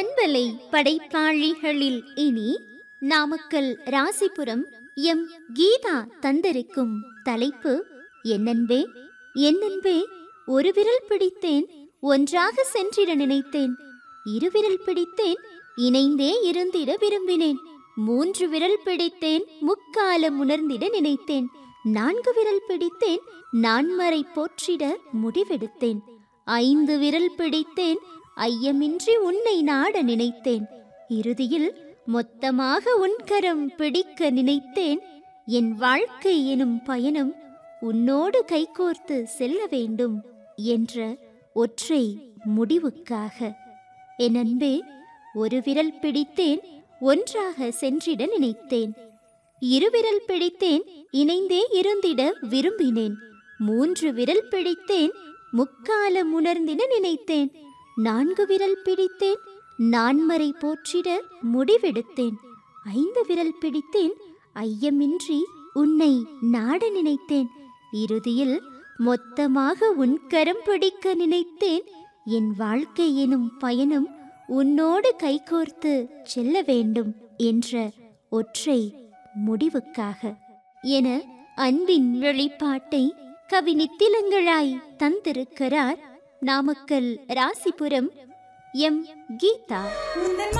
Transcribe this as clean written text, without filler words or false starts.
பண்பலை படைப்பாளிகளில் இனி நாமக்கல் ராசிபுரம் எம் கீதா தந்திருக்கும் தலைப்பு என்னன்பே என்னன்பே, ஒரு விரல் பிடித்தேன் ஒன்றாக சென்றிட நினைத்தேன், இரு விரல் பிடித்தேன் இணைந்தே இருந்திட விரும்பினேன், மூன்று விரல் பிடித்தேன் முக்காலம் உணர்ந்திட நினைத்தேன், நான்கு விரல் பிடித்தேன் நான்மறை போற்றிட முடிவெடுத்தேன், ஐந்து விரல் பிடித்தேன் ஐயமின்றி உன்னை நாட நினைத்தேன், இறுதியில் மொத்தமாக உன்கரம் பிடிக்க நினைத்தேன், என் வாழ்க்கை எனும் பயணம் உன்னோடு கைகோர்த்து செல்ல வேண்டும் என்ற ஒற்றை முடிவுக்காக. என் அன்பே, ஒரு விரல் பிடித்தேன் ஒன்றாக சென்றிட நினைத்தேன், இருவிரல் பிடித்தேன் இணைந்தே இருந்திட விரும்பினேன், மூன்று விரல் பிடித்தேன் முக்காலம் உணர்ந்திட நினைத்தேன், நான்கு விரல் பிடித்தேன் நான்மறை போற்றிட முடிவெடுத்தேன், ஐந்து விரல் பிடித்தேன் ஐயமின்றி உன்னை நாட நினைத்தேன், இறுதியில் மொத்தமாக உன் கரம் பிடிக்க நினைத்தேன், என் வாழ்க்கை எனும் பயணம் உன்னோடு கைகோர்த்து செல்ல வேண்டும் என்ற ஒற்றை முடிவுக்காக என அன்பின் வெளிப்பாட்டை கவி நித்திலங்களாய் தந்திருக்கிறார் நாமக்கல் ராசிபுரம் எம் கீதா.